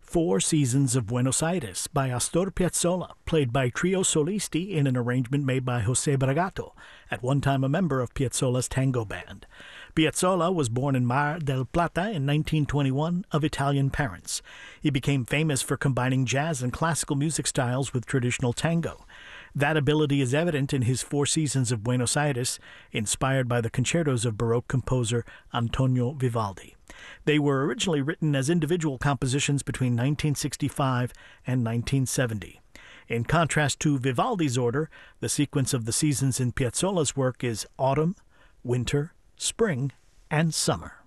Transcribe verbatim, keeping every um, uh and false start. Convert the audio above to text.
Four Seasons of Buenos Aires by Astor Piazzolla, played by Trio Solisti in an arrangement made by José Bragato, at one time a member of Piazzolla's tango band. Piazzolla was born in Mar del Plata in nineteen twenty-one of Italian parents. He became famous for combining jazz and classical music styles with traditional tango. That ability is evident in his Four Seasons of Buenos Aires, inspired by the concertos of Baroque composer Antonio Vivaldi. They were originally written as individual compositions between nineteen sixty-five and nineteen seventy. In contrast to Vivaldi's order, the sequence of the seasons in Piazzolla's work is autumn, winter, spring, and summer.